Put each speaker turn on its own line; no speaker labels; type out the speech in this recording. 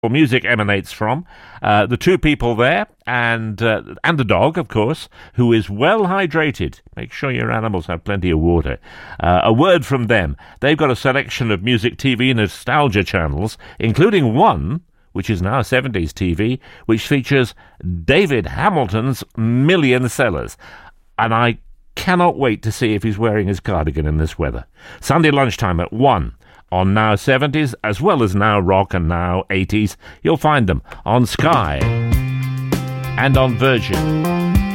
music emanates from. The two people there, and the dog, of course, who is well hydrated. Make sure your animals have plenty of water. A word from them. They've got a selection of music TV nostalgia channels, including one which is now 70s TV, which features David Hamilton's Million Sellers. And I cannot wait to see if he's wearing his cardigan in this weather. Sunday lunchtime at 1 on Now 70s, as well as Now Rock and Now 80s. You'll find them on Sky and on Virgin.